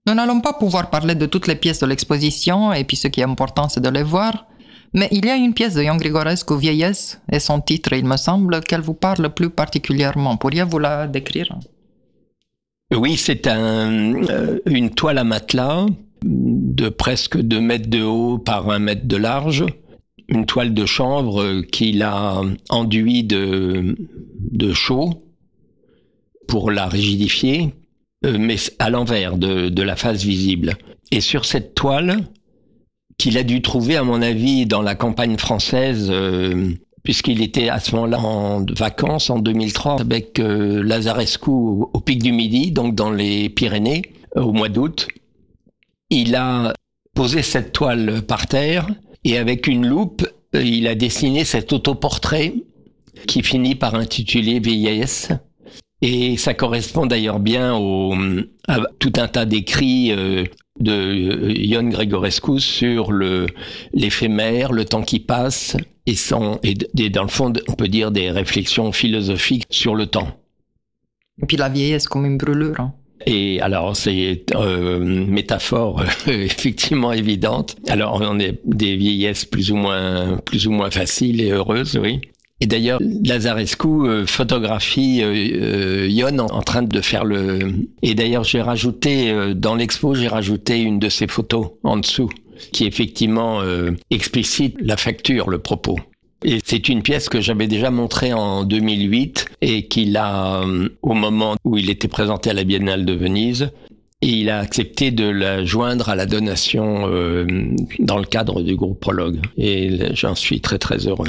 Nous n'allons pas pouvoir parler de toutes les pièces de l'exposition, et puis ce qui est important, c'est de les voir. Mais il y a une pièce de Ion Grigorescu, Vieillesse, et son titre, il me semble, qu'elle vous parle plus particulièrement. Pourriez-vous la décrire? Oui, c'est une toile à matelas de presque 2 mètres de haut par 1 mètre de large. Une toile de chanvre qu'il a enduit de chaux pour la rigidifier, mais à l'envers de la face visible. Et sur cette toile, qu'il a dû trouver, à mon avis, dans la campagne française, puisqu'il était à ce moment-là en vacances en 2003 avec Lazarescu au Pic du Midi, donc dans les Pyrénées, au mois d'août. Il a posé cette toile par terre et avec une loupe, il a dessiné cet autoportrait qui finit par intituler Vieillesse. Et ça correspond d'ailleurs bien à tout un tas d'écrits de Ion Grigorescu sur l'éphémère, le temps qui passe, et dans le fond, on peut dire des réflexions philosophiques sur le temps. Et puis la vieillesse comme une brûlure. Hein. Et alors, c'est une métaphore effectivement évidente. Alors, on est des vieillesses plus ou moins faciles et heureuses, oui. Et d'ailleurs, Lazarescu photographie Ion en train de faire Et d'ailleurs, dans l'expo, j'ai rajouté une de ses photos en dessous, qui effectivement explicite la facture, le propos. Et c'est une pièce que j'avais déjà montrée en 2008 et qu'il a, au moment où il était présenté à la Biennale de Venise, et il a accepté de la joindre à la donation dans le cadre du groupe Prologue. Et j'en suis très très heureux.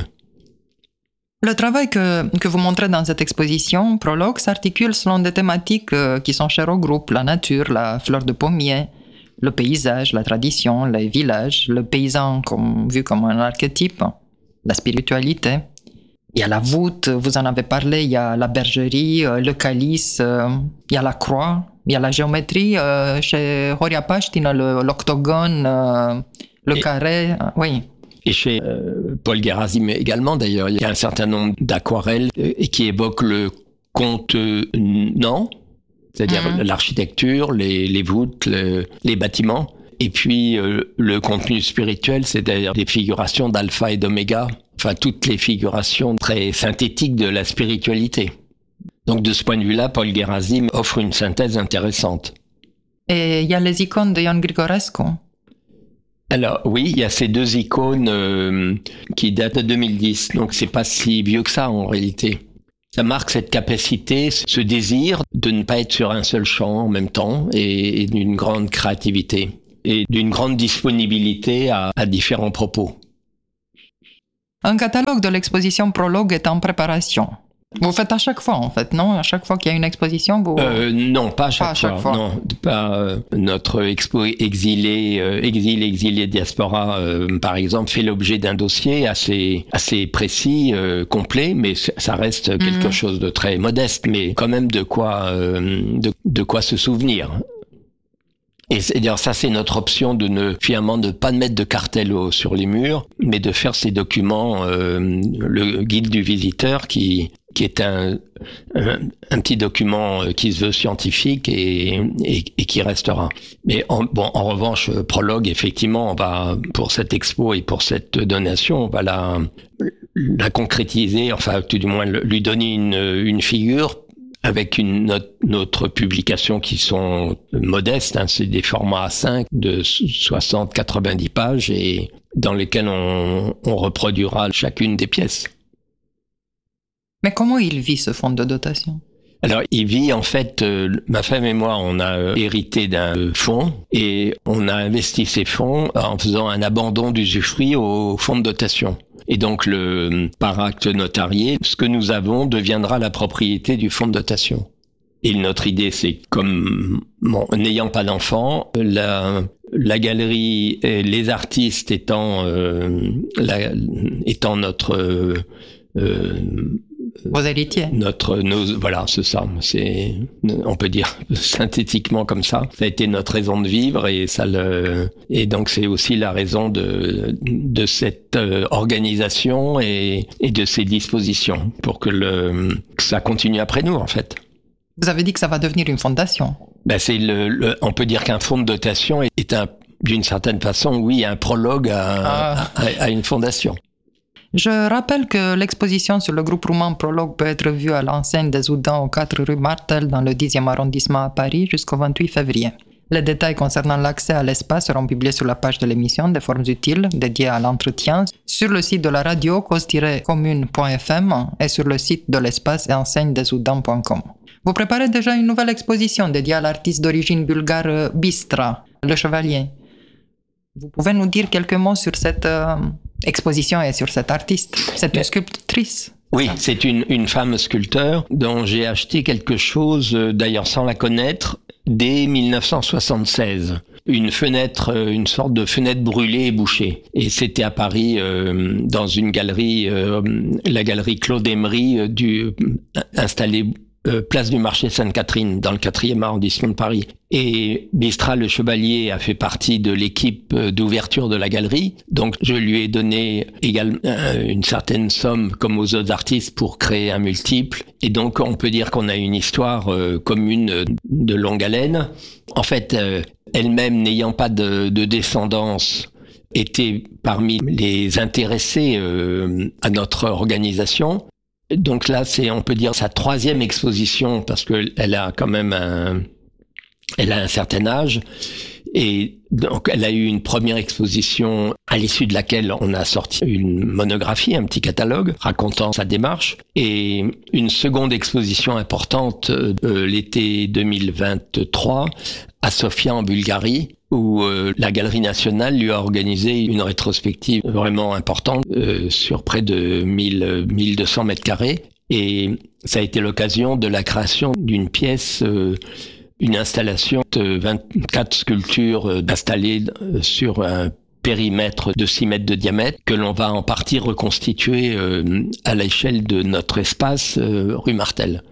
Le travail que vous montrez dans cette exposition, Prologue, s'articule selon des thématiques qui sont chères au groupe, la nature, la fleur de pommier, le paysage, la tradition, les villages, le paysan vu comme un archétype, la spiritualité. Il y a la voûte, vous en avez parlé, il y a la bergerie, le calice, il y a la croix, il y a la géométrie, chez Horia Paștină, l'octogone, le carré, oui. Et chez Paul Gerasim également, d'ailleurs, il y a un certain nombre d'aquarelles qui évoquent le contenant, c'est-à-dire l'architecture, les voûtes, les bâtiments. Et puis le contenu spirituel, c'est-à-dire des figurations d'alpha et d'oméga, enfin toutes les figurations très synthétiques de la spiritualité. Donc de ce point de vue-là, Paul Gerasim offre une synthèse intéressante. Et il y a les icônes de Ion Grigorescu. Alors oui, il y a ces 2 icônes qui datent de 2010, donc c'est pas si vieux que ça en réalité. Ça marque cette capacité, ce désir de ne pas être sur un seul champ en même temps et d'une grande créativité et d'une grande disponibilité à différents propos. Un catalogue de l'exposition Prologue est en préparation. Vous faites à chaque fois, en fait, non? À chaque fois qu'il y a une exposition, vous... Non, pas à chaque fois. Non, pas notre expo exilé diaspora, par exemple, fait l'objet d'un dossier assez précis, complet, mais ça reste quelque chose de très modeste, mais quand même de quoi se souvenir. Et d'ailleurs, ça, c'est notre option finalement de pas mettre de cartel sur les murs, mais de faire ces documents, le guide du visiteur qui est un petit document qui se veut scientifique et qui restera. Mais en revanche, Prologue, effectivement, on va, pour cette expo et pour cette donation, on va la concrétiser, enfin, tout du moins, lui donner une figure avec notre publication qui sont modestes, hein, c'est des formats A5 de 60-90 pages et dans lesquels on reproduira chacune des pièces. Mais comment il vit ce fonds de dotation? Alors, il vit en fait, ma femme et moi, on a hérité d'un fonds et on a investi ces fonds en faisant un abandon d'usufruit au fonds de dotation. Et donc, par acte notarié, ce que nous avons deviendra la propriété du fonds de dotation. Et notre idée, c'est n'ayant pas d'enfants, la galerie et les artistes étant notre vos héritiers. Voilà, c'est ça. On peut dire synthétiquement comme ça. Ça a été notre raison de vivre et donc c'est aussi la raison de cette organisation et de ces dispositions pour que ça continue après nous, en fait. Vous avez dit que ça va devenir une fondation. On peut dire qu'un fonds de dotation est d'une certaine façon, oui, un prologue à une fondation. Je rappelle que l'exposition sur le groupe roumain Prologue peut être vue à l'enseigne des Oudans aux 4 rue Martel dans le 10e arrondissement à Paris jusqu'au 28 février. Les détails concernant l'accès à l'espace seront publiés sur la page de l'émission des formes utiles dédiée à l'entretien sur le site de la radio cause-commune.fm et sur le site de l'espace et enseigne des Oudans.com. Vous préparez déjà une nouvelle exposition dédiée à l'artiste d'origine bulgare Bistra, le Chevalier. Vous pouvez nous dire quelques mots sur cette exposition et sur cet artiste? C'est une sculptrice. Oui, c'est une femme sculpteur dont j'ai acheté quelque chose, d'ailleurs sans la connaître, dès 1976. Une sorte de fenêtre brûlée et bouchée. Et c'était à Paris, dans une galerie, la galerie Claude Emery, installée place du marché Sainte-Catherine, dans le 4e arrondissement de Paris. Et Bistra le Chevalier a fait partie de l'équipe d'ouverture de la galerie. Donc, je lui ai donné également une certaine somme, comme aux autres artistes, pour créer un multiple. Et donc, on peut dire qu'on a une histoire commune de longue haleine. En fait, elle-même, n'ayant pas de descendance, était parmi les intéressés à notre organisation. Donc là, on peut dire, sa 3e exposition, parce qu'elle a quand même elle a un certain âge. Et donc, elle a eu une première exposition à l'issue de laquelle on a sorti une monographie, un petit catalogue racontant sa démarche. Et une seconde exposition importante l'été 2023 à Sofia en Bulgarie, où la Galerie nationale lui a organisé une rétrospective vraiment importante sur près de 1200 mètres carrés. Et ça a été l'occasion de la création d'une pièce, une installation de 24 sculptures installées sur un périmètre de 6 mètres de diamètre que l'on va en partie reconstituer à l'échelle de notre espace rue Martel.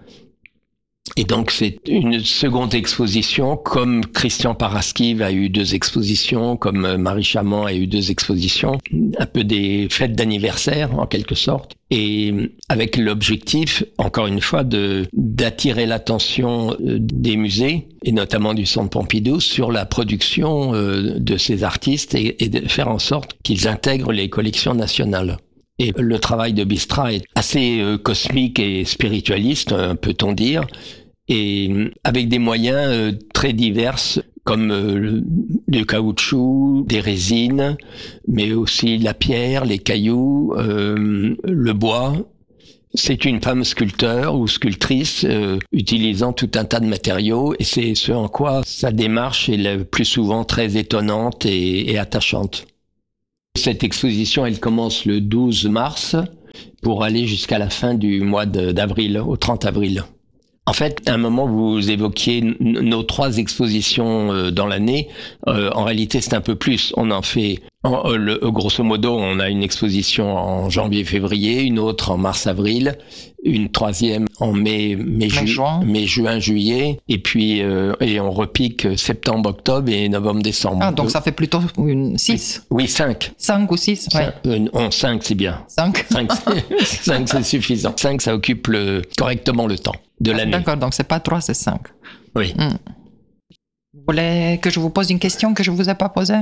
Et donc c'est une seconde exposition, comme Christian Paraskiv a eu 2 expositions, comme Marie Chaman a eu 2 expositions, un peu des fêtes d'anniversaire en quelque sorte, et avec l'objectif, encore une fois, d'attirer l'attention des musées, et notamment du Centre Pompidou, sur la production de ces artistes et de faire en sorte qu'ils intègrent les collections nationales. Et le travail de Bistra est assez cosmique et spiritualiste, peut-on dire, et avec des moyens très divers, comme du caoutchouc, des résines, mais aussi la pierre, les cailloux, le bois. C'est une femme sculpteur ou sculptrice utilisant tout un tas de matériaux, et c'est ce en quoi sa démarche est le plus souvent très étonnante et attachante. Cette exposition, elle commence le 12 mars pour aller jusqu'à la fin du mois d'avril, au 30 avril. En fait, à un moment, vous évoquiez nos 3 expositions dans l'année. En réalité, c'est un peu plus. On en fait, grosso modo, on a une exposition en janvier-février, une autre en mars-avril, une 3e en mai, juin, juillet, et puis et on repique septembre, octobre et novembre, décembre. Ah, donc ça fait plutôt une 6. Oui, 5. 5 ou 6, ouais. 5, c'est bien. 5 c'est suffisant. 5, ça occupe correctement le temps de l'année. D'accord, donc c'est pas 3, c'est 5. Oui. Vous voulez que je vous pose une question que je vous ai pas posée?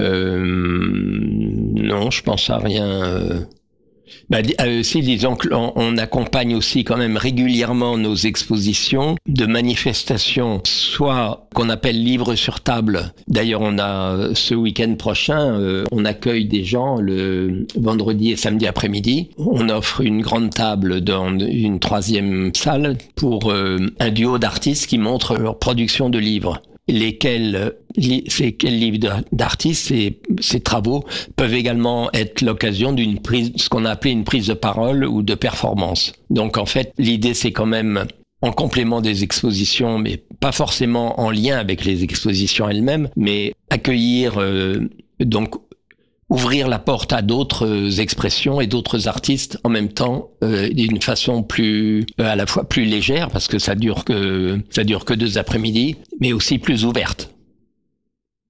Non, je pense à rien. Si, disons qu'on accompagne aussi quand même régulièrement nos expositions de manifestations, soit qu'on appelle livres sur table. D'ailleurs, on a ce week-end prochain, on accueille des gens le vendredi et samedi après-midi. On offre une grande table dans une 3e salle pour un duo d'artistes qui montrent leur production de livres. Lesquels livres d'artistes et ces travaux peuvent également être l'occasion ce qu'on a appelé une prise de parole ou de performance. Donc en fait, l'idée c'est quand même en complément des expositions, mais pas forcément en lien avec les expositions elles-mêmes, mais accueillir donc ouvrir la porte à d'autres expressions et d'autres artistes en même temps, d'une façon à la fois plus légère, parce que ça dure que 2 après-midi, mais aussi plus ouverte.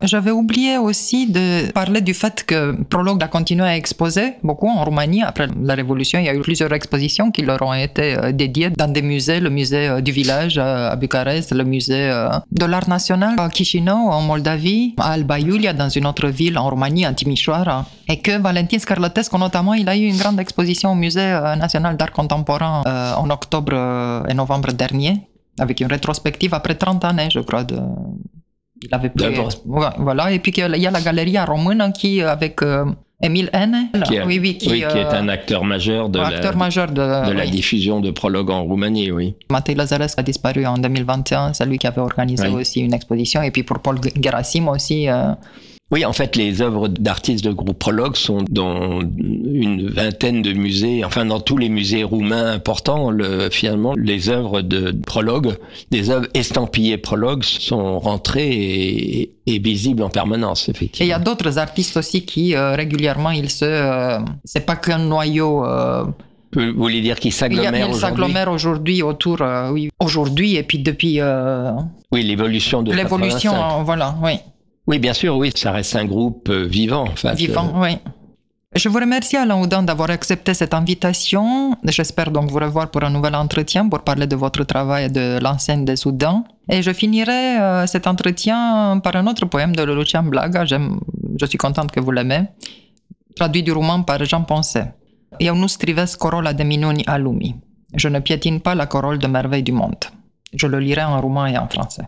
J'avais oublié aussi de parler du fait que Prologue a continué à exposer beaucoup en Roumanie. Après la Révolution, il y a eu plusieurs expositions qui leur ont été dédiées dans des musées. Le musée du village à Bucarest, le musée de l'art national à Chișinău en Moldavie, à Alba Iulia dans une autre ville en Roumanie, à Timișoara. Et que Valentin Scarlătescu, notamment, il a eu une grande exposition au Musée national d'art contemporain en octobre et novembre dernier, avec une rétrospective après 30 années, je crois, il avait pris, voilà, et puis il y a la galerie română qui avec Emil N, qui est un acteur majeur de la diffusion de Prologue en Roumanie, oui. Matei Lăzărescu a disparu en 2021, c'est lui qui avait organisé aussi une exposition, et puis pour Paul Gerasim aussi. Oui, en fait, les œuvres d'artistes de groupe Prologue sont dans une vingtaine de musées, enfin dans tous les musées roumains importants. Finalement, les œuvres de Prologue, des œuvres estampillées Prologue sont rentrées et visibles en permanence, effectivement. Et il y a d'autres artistes aussi qui régulièrement, c'est pas qu'un noyau. Vous voulez dire qu'ils s'agglomèrent aujourd'hui? Ils s'agglomèrent aujourd'hui autour, aujourd'hui et puis depuis. Oui, l'évolution de 85. Voilà, oui. Oui, bien sûr, oui, ça reste un groupe vivant. Vivant, oui. Je vous remercie Alain Houdan d'avoir accepté cette invitation. J'espère donc vous revoir pour un nouvel entretien pour parler de votre travail et de l'enseigne des Soudan. Et je finirai cet entretien par un autre poème de Lucian Blaga. Je suis contente que vous l'aimez. Traduit du roman par Jean Poncet. Eu nu strivesc corola de minuni a lumii. Je ne piétine pas la corolle de merveilles du monde. Je le lirai en roumain et en français.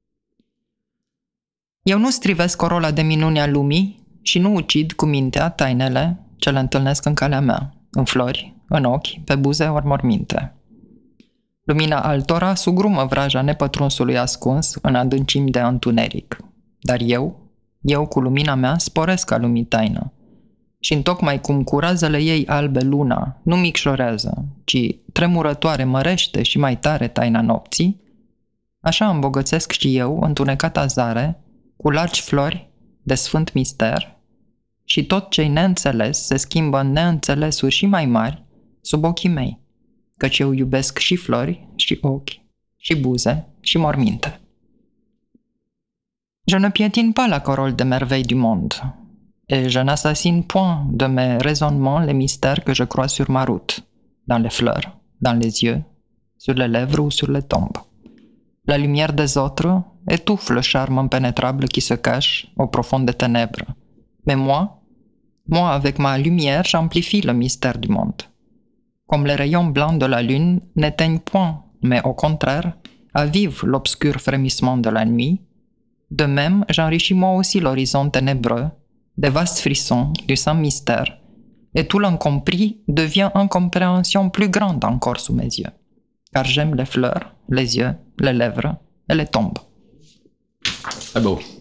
Eu nu strivesc corola de minuni a lumii și nu ucid cu mintea tainele ce le întâlnesc în calea mea, în flori, în ochi, pe buze ori morminte. Lumina altora sugrumă vraja nepătrunsului ascuns în adâncimi de întuneric. Dar eu cu lumina mea sporesc a lumii taină. Și întocmai cum cu razele ei albe luna nu micșorează, ci tremurătoare mărește și mai tare taina nopții, așa îmbogățesc și eu, întunecata zare, cu largi flori de sfânt mister, și tot ce-i neînțeles se schimbă în neînțelesuri și mai mari sub ochii mei, căci eu iubesc și flori, și ochi, și buze, și morminte. Je ne piétine pas la corolle de merveilles du monde, et je n'assassine point de mes raisonnements les mystères que je crois sur ma route, dans les fleurs, dans les yeux, sur les lèvres ou sur les tombes. La lumière des autres étouffe le charme impénétrable qui se cache au profond des ténèbres. Mais moi avec ma lumière, j'amplifie le mystère du monde. Comme les rayons blancs de la lune n'éteignent point, mais au contraire, avivent l'obscur frémissement de la nuit, de même, j'enrichis moi aussi l'horizon ténébreux, des vastes frissons, du sans mystère, et tout l'incompris devient incompréhension plus grande encore sous mes yeux, car j'aime les fleurs, les yeux, les lèvres et les tombes. Ah beau.